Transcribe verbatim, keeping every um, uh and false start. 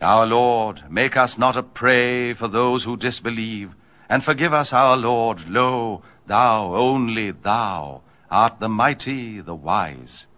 Our Lord, make us not a prey for those who disbelieve, and forgive us, our Lord. Lo, thou, only thou, art the mighty, the wise.